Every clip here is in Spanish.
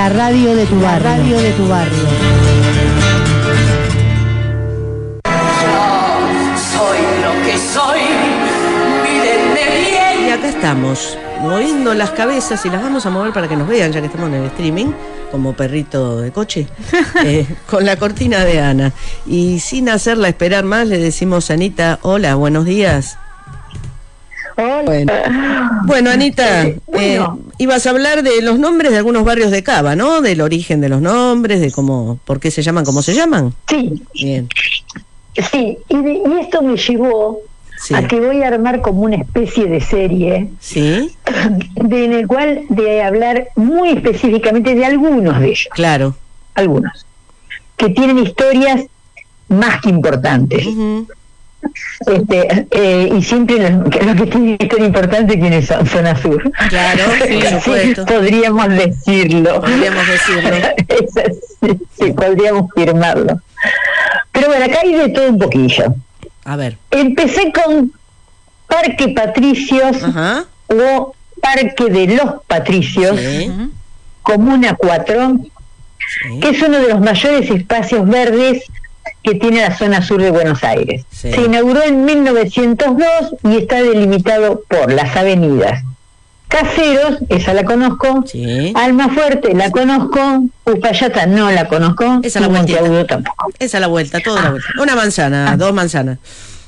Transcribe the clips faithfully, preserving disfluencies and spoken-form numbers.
La radio de tu barrio. La radio de tu barrio. Yo soy lo que soy, mírenme bien. Y acá estamos, moviendo las cabezas y las vamos a mover para que nos vean, ya que estamos en el streaming, como perrito de coche, eh, con la cortina de Ana. Y sin hacerla esperar más, le decimos a Anita, hola, buenos días. Hola. Bueno, bueno Anita, eh, bueno. Eh, ibas a hablar de los nombres de algunos barrios de Cava, ¿no? Del origen de los nombres, de cómo, por qué se llaman como se llaman. Sí. Bien. Sí, y, de, y esto me llevó sí. a que voy a armar como una especie de serie, sí, de, en el cual de hablar muy específicamente de algunos de ellos. Claro. Algunos, que tienen historias más que importantes. Uh-huh. Este, eh, y siempre los, los que tienen historia importante, ¿quiénes son? Zona Sur. Claro, sí, por supuesto. Sí, podríamos decirlo. Podríamos decirlo. sí, sí, podríamos firmarlo. Pero bueno, acá hay de todo un poquillo. A ver. Empecé con Parque Patricios. Ajá. O Parque de los Patricios, sí. Comuna cuatro, sí. que es uno de los mayores espacios verdes que tiene la zona sur de Buenos Aires. Sí. Se inauguró en mil novecientos dos y está delimitado por las avenidas Caseros, esa la conozco, sí. Almafuerte la conozco, Uspallata no la conozco, esa la Monteagudo tampoco. Esa la vuelta, toda ah. la vuelta. Una manzana, ah. dos manzanas.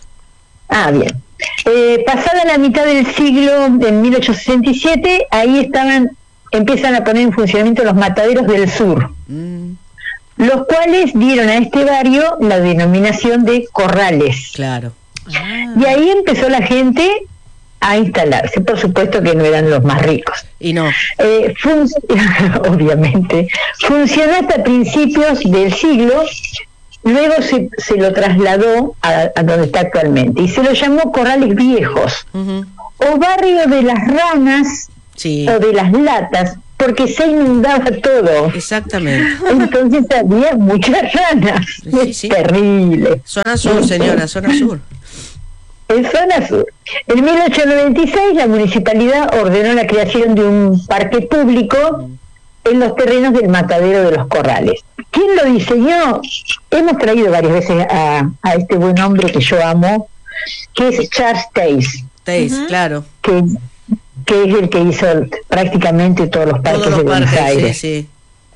Ah, bien. Eh, pasada la mitad del siglo, en mil ochocientos sesenta y siete, ahí estaban, empiezan a poner en funcionamiento los mataderos del sur. Mm. Los cuales dieron a este barrio la denominación de corrales. Claro. Ah. Y ahí empezó la gente a instalarse. Por supuesto que no eran los más ricos. Y no. Eh, fun- obviamente. Funcionó hasta principios del siglo, luego se, se lo trasladó a, a donde está actualmente. Y se lo llamó Corrales Viejos. Uh-huh. O barrio de las ranas, sí. o de las latas, porque se inundaba todo. Exactamente. Entonces había muchas ranas. Sí, es sí. terrible. Zona sur, señora, zona sur. En zona sur. En mil ochocientos noventa y seis la municipalidad ordenó la creación de un parque público en los terrenos del matadero de los Corrales. ¿Quién lo diseñó? Hemos traído varias veces a, a este buen hombre que yo amo, que es Charles Taze. Taze, uh-huh. claro. Que que es el que hizo prácticamente todos los parques todos los de Buenos parques, Aires. Sí,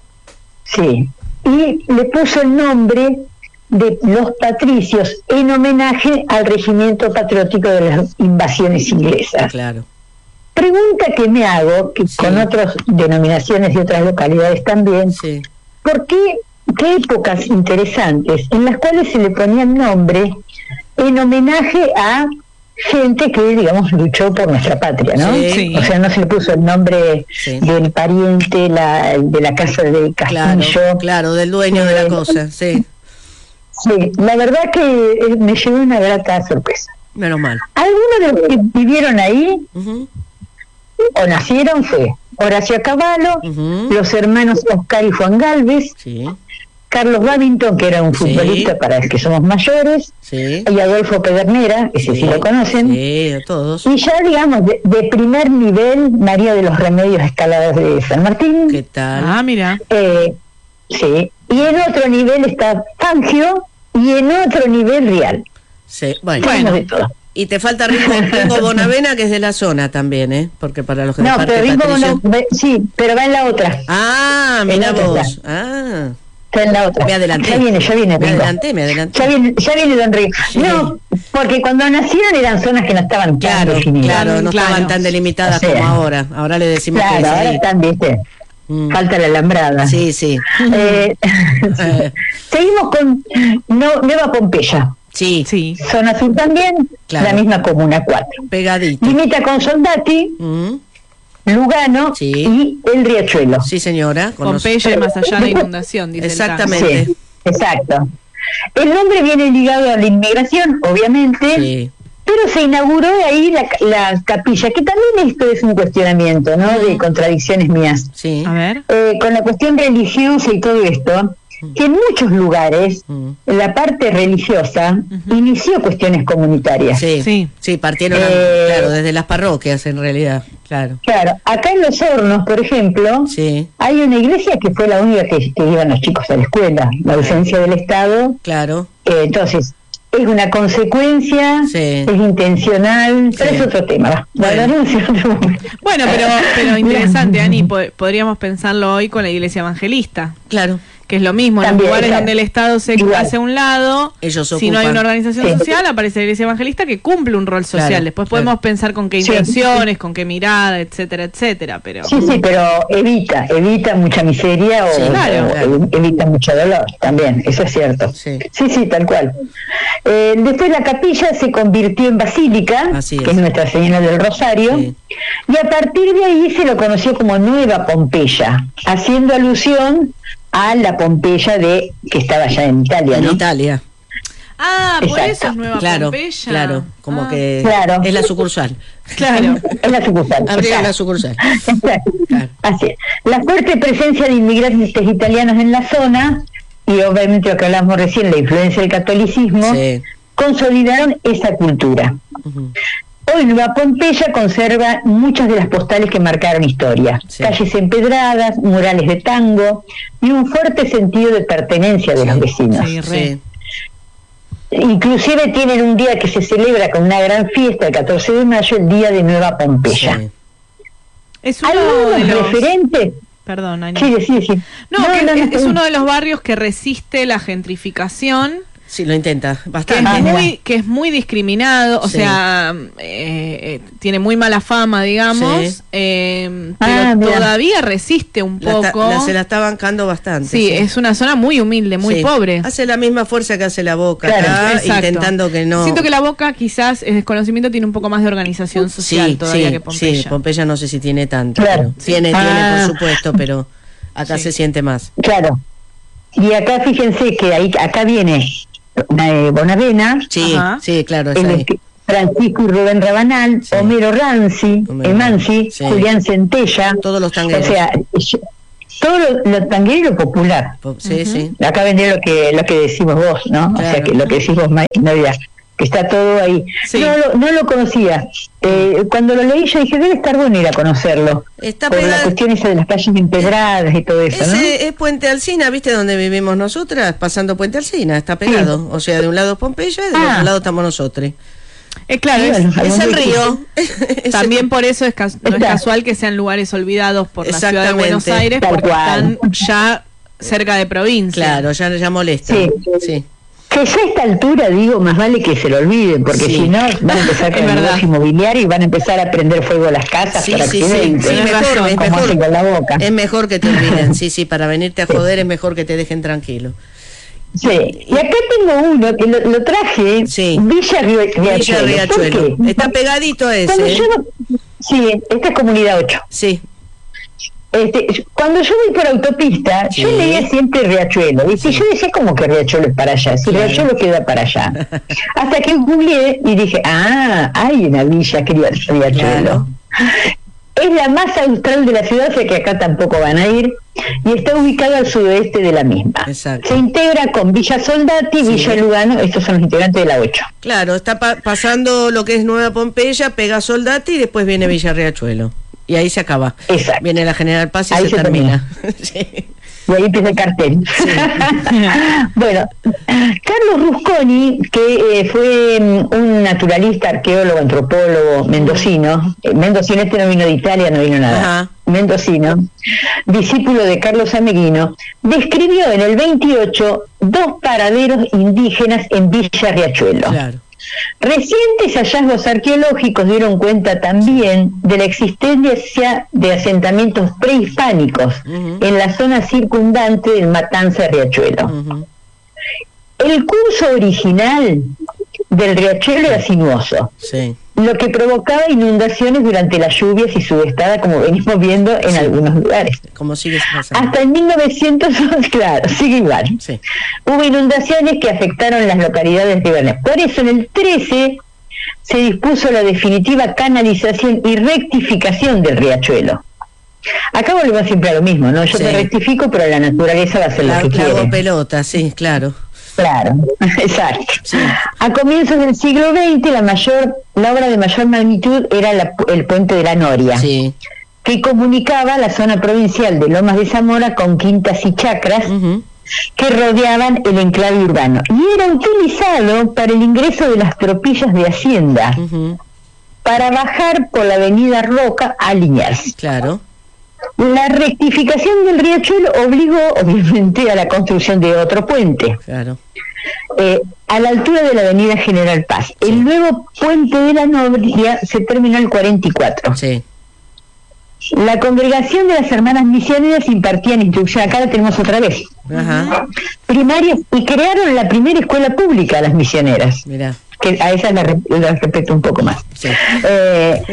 sí. sí. Y le puso el nombre de Los Patricios en homenaje al regimiento patriótico de las invasiones inglesas. Claro. Pregunta que me hago, que sí. con otras denominaciones de otras localidades también, sí. ¿por qué, qué épocas interesantes en las cuales se le ponía el nombre en homenaje a gente que, digamos, luchó por nuestra patria, ¿no? Sí. O sea, no se le puso el nombre sí. del pariente, la, de la casa de Castillo. Claro, claro, del dueño eh, de la cosa, sí. Sí, la verdad que eh, me llevó una grata sorpresa. Menos mal. Algunos de los que vivieron ahí, uh-huh. o nacieron, fue Horacio Cavallo, uh-huh. los hermanos Oscar y Juan Galvez, sí. Carlos Babington, que era un futbolista sí. para los que somos mayores, sí. y Adolfo Pedernera, ese sí, sí lo conocen. Sí, a todos. Y ya, digamos, de, de primer nivel, María de los Remedios Escaladas de San Martín. ¿Qué tal? Ah, mira. Eh, sí. Y en otro nivel está Fangio, y en otro nivel Real. Sí, bueno. bueno. De todo. Y te falta Ringo, Ringo Bonavena, que es de la zona también, ¿eh? Porque para los que no, pero Ringo Bonavena, sí, pero va en la otra. Ah, mira vos. Ah. Está en la otra. Me adelanté. Ya viene, ya viene. Me Ringo. adelanté, me adelanté. Ya viene, ya viene Don Ringo. Sí. No, porque cuando nacieron eran zonas que no estaban claro, tan definidas. Claro, no claro. estaban tan delimitadas o sea, como ahora. Ahora le decimos claro, que es ahora ahí. están, viste. Mm. Falta la alambrada. Sí, sí. Eh, sí. Seguimos con no, Nueva Pompeya. Sí, sí. Zona sur también, claro. la misma comuna cuatro. Pegadito. Limita con Soldati, mm. Lugano sí. y el Riachuelo. Sí, señora. Pompeya y más allá de la inundación, dice. Exactamente. Sí, exacto. El nombre viene ligado a la inmigración, obviamente. Sí. Pero se inauguró ahí la, la capilla, que también esto es un cuestionamiento, ¿no? De contradicciones mías. Sí. A ver. Eh, con la cuestión religiosa y todo esto, que en muchos lugares Mm. la parte religiosa Ujú. inició cuestiones comunitarias. Sí, sí, Sí. partieron, a- Eh, claro, desde las parroquias en realidad, claro. Claro, acá en Los Hornos, por ejemplo, Sí, hay una iglesia que fue la única que, que iban los chicos a la escuela, la ausencia del Estado. claro. Eh, entonces, es una consecuencia, Sí. es intencional, pero Sí. es otro tema. ¿va? Bueno. Hablaremos en otro momento. Bueno, pero, pero interesante, Ani, po- podríamos pensarlo hoy con la iglesia evangelista, Claro. que es lo mismo, en los También, lugares claro. donde el Estado se Igual. hace a un lado, Ellos si no hay ocupan. una organización Sí. social, aparece la iglesia evangelista que cumple un rol social. Claro, Después claro. podemos pensar con qué Sí. intenciones, con qué mirada, etcétera, etcétera, pero... Sí, sí, pero evita, evita mucha miseria o, Sí, claro, o claro. evita mucho dolor también, eso es cierto. Sí. Sí, sí, tal cual. Eh, después la capilla se convirtió en basílica, Así que es. es Nuestra Señora del Rosario, Sí. y a partir de ahí se lo conoció como Nueva Pompeya, haciendo alusión a la Pompeya de que estaba allá en Italia, En ¿no? Italia, Ah, por Exacto. eso es Nueva claro, Pompeya. claro, como Ah, que Claro. es la sucursal. Claro. Es la sucursal. Abrieron exacto. la sucursal. Exacto. Claro. Así es. La fuerte presencia de inmigrantes italianos en la zona y obviamente lo que hablamos recién, la influencia del catolicismo, Sí. consolidaron esa cultura. Ujú. Hoy Nueva Pompeya conserva muchas de las postales que marcaron historia. Sí. Calles empedradas, murales de tango y un fuerte sentido de pertenencia de Sí. los vecinos. Sí, re. Sí. Inclusive tienen un día que se celebra con una gran fiesta, el catorce de mayo, el Día de Nueva Pompeya. Sí. Es uno ¿Algunos de los... referentes? Perdón, Ani. Sí, sí, sí. No, que es, es uno de los barrios que resiste la gentrificación, Sí, lo intenta que es bastante. Ah, mira. muy, que es muy discriminado, o Sí. sea, eh, eh, tiene muy mala fama, digamos, Sí. eh, pero Ah, mira. todavía resiste un La está- poco. la- se la está bancando bastante. sí, es una zona muy humilde, muy Sí. pobre. Hace la misma fuerza que hace la Boca, Claro, acá, Exacto. intentando que no. Siento que la Boca quizás el desconocimiento tiene un poco más de organización social sí, todavía sí, que Pompeya. sí, Pompeya no sé si tiene tanto. Claro. pero tiene, Ah. tiene, por supuesto, pero acá Sí. se siente más. Claro. Y acá fíjense que ahí acá viene eh, Bonavena, Sí, Ajá. sí, claro, es el ahí. esqui- Francisco y Rubén Rabanal, Sí. Homero Ranzi, Homero Emanci, sí. Julián Centella. Todos los tangueros. O sea, yo- todo lo, lo tanguero y lo popular. Po- Sí, sí. Acá vendría lo que lo que decimos vos, ¿no? O sea, Claro. que lo que decís vos, Ma- Nadia, que está todo ahí. Sí. No, lo, no lo conocía. Eh, cuando lo leí yo dije, debe estar bueno ir a conocerlo. Está por la pegado. cuestión esa de las calles empedradas y todo eso, ¿no? Ese es Puente Alsina, ¿viste donde vivimos nosotras? Pasando Puente Alsina, está pegado. O sea, de un lado Pompeya y del Ah. otro lado estamos nosotros. Eh, claro, Sí, es- bueno, Es algún el día- río. Es también por eso es, cas- no es Está. casual que sean lugares olvidados por la ciudad de Exactamente. Buenos Aires, Tal porque cual. están ya cerca de provincia. Claro, ya, ya molesta. Sí. Sí. Que ya a esta altura, digo, más vale que se lo olviden, porque Sí. si no, van a empezar Es con el verdad. negocio inmobiliario y van a empezar a prender fuego a las casas Sí, por sí, sí, accidente. sí, Tenés mejor, razón, es como mejor. hacen con la Boca. Es mejor que te olviden, sí, sí, para venirte a joder es mejor que te dejen tranquilo. Sí, y acá tengo uno que lo, lo traje, Sí. Villa Río- Riachuelo. Villa ¿Por Riachuelo. qué? Está pegadito a Cuando ese. yo ¿eh? no- sí, esta es Comunidad ocho. Sí, Este, yo- cuando yo voy por autopista, yo Sí. leía siempre Riachuelo, ¿viste? Y Sí. yo decía como que Riachuelo es para allá, si Claro. Riachuelo queda para allá. Hasta que googleé y dije, ah, hay una villa que Ria- Riachuelo. Claro. Es la más austral de la ciudad, o sea que acá tampoco van a ir, y está ubicada al sudoeste de la misma. Exacto. Se integra con Villa Soldati, Sí. Villa Lugano, estos son los integrantes de la ocho. claro, está pa- pasando lo que es Nueva Pompeya, pega Soldati y después viene Villa Riachuelo. Y ahí se acaba. Exacto. Viene la General Paz y Ahí se, se termina. Sí. Y ahí empieza el cartel. Bueno, Carlos Rusconi, que eh, fue mm, un naturalista, arqueólogo, antropólogo mendocino, eh, mendocino este no vino de Italia, no vino nada, Ajá. mendocino, discípulo de Carlos Ameguino, describió en el veintiocho dos paraderos indígenas en Villa Riachuelo. Claro. Recientes hallazgos arqueológicos dieron cuenta también de la existencia de asentamientos prehispánicos Ujú. en la zona circundante del Matanza Riachuelo. Ujú. El curso original del riachuelo era sinuoso, Sí. lo que provocaba inundaciones durante las lluvias y subestada, como venimos viendo en Sí. algunos lugares. Como sigue pasando. Hasta en mil novecientos once, claro, sigue igual. Sí. Hubo inundaciones que afectaron las localidades ribereñas. Por eso en el trece se dispuso la definitiva canalización y rectificación del riachuelo. Acá volvemos siempre a lo mismo, ¿no? Yo Sí. te rectifico, pero la naturaleza va a hacer La, lo que la hago quiere. pelota, sí, claro. Claro, exacto. Sí. A comienzos del siglo veinte, la mayor, la obra de mayor magnitud era la- el puente de la Noria, Sí. que comunicaba la zona provincial de Lomas de Zamora con quintas y chacras Ujú. que rodeaban el enclave urbano. Y era utilizado para el ingreso de las tropillas de Hacienda, Ujú. para bajar por la avenida Roca a Liniers. Claro. La rectificación del riachuelo obligó, obviamente, a la construcción de otro puente, Claro. eh, a la altura de la avenida General Paz. El nuevo puente de la Noria se terminó en el cuarenta y cuatro. Sí. La congregación de las hermanas misioneras impartían instrucción, acá la tenemos otra vez, Ajá. primaria, y crearon la primera escuela pública, las misioneras, Mirá. que a esas las re- las respeto un poco más. Sí. Eh,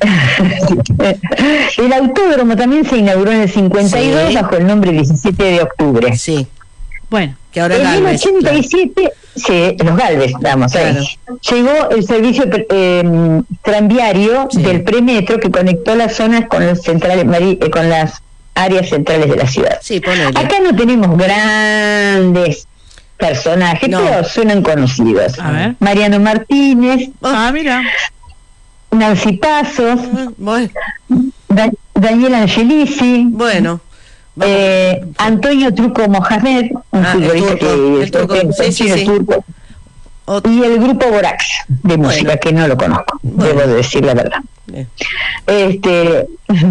el autódromo también se inauguró en el cincuenta y dos Sí. bajo el nombre diecisiete de octubre. Sí. Bueno, Que ahora En el Galvez, ochenta y siete, sí, los Galvez, vamos, ahí, Claro. llegó el servicio eh, tranviario Sí. del premetro que conectó las zonas con las centrales mari- eh, con las áreas centrales de la ciudad. Sí, ponele. Acá no tenemos grandes personajes, No. pero suenan conocidos. A ver. Mariano Martínez, ah, mira. Nancy Pasos, Ah, Bueno, Da- Daniel Angelici, bueno. Vamos. eh, Antonio Truco Mohamed, un Ah, el futbolista turco, que el turco, que- sí, sí, que- sí. turco, Ot- y el grupo Borax de música, Bueno. que no lo conozco, Bueno. debo de decir la verdad. Bien. Este,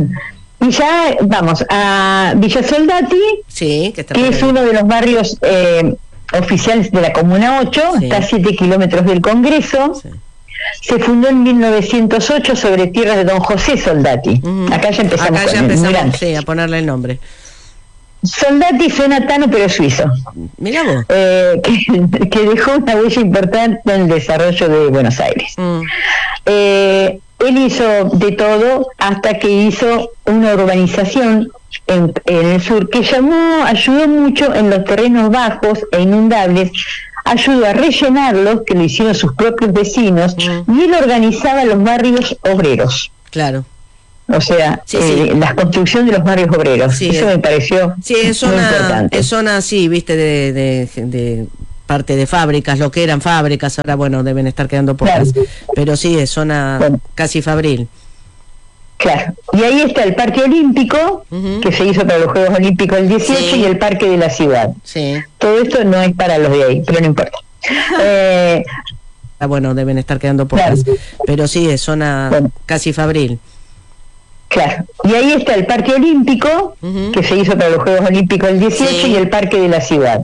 y ya vamos a Villa Soldati, Sí, que está que por es ahí. uno de los barrios eh, oficiales de la Comuna ocho, Sí. está a siete kilómetros del Congreso. Sí. Se fundó en mil novecientos ocho sobre tierras de don José Soldati. Ujú. Acá ya empezamos Acá con ya el empezamos, migrante. sí, a ponerle el nombre. Soldati suena tano pero suizo, Mira vos. eh, que, que dejó una huella importante en el desarrollo de Buenos Aires. Mm. Eh, él hizo de todo hasta que hizo una urbanización en, en el sur que llamó, ayudó mucho en los terrenos bajos e inundables, ayudó a rellenarlos, que lo hicieron sus propios vecinos, Mm. y él organizaba los barrios obreros, Claro. o sea, Sí, eh, sí. la construcción de los barrios obreros. Sí, Eso es- me pareció Sí, es muy zona, importante. es zona así, viste, de, de, de parte de fábricas, lo que eran fábricas, ahora bueno, deben estar quedando pocas, Claro. pero sí, es zona Bueno. casi fabril. Claro, y ahí está el Parque Olímpico, Ujú. que se hizo para los Juegos Olímpicos del dieciocho, Sí. y el Parque de la Ciudad. Sí, Todo esto no es para los de ahí, pero no importa. Eh, ah, bueno, deben estar quedando pocas, Claro. pero sí, es zona Bueno. casi fabril. claro, y ahí está el Parque Olímpico, Ujú. que se hizo para los Juegos Olímpicos del dieciocho, Sí. y el Parque de la Ciudad.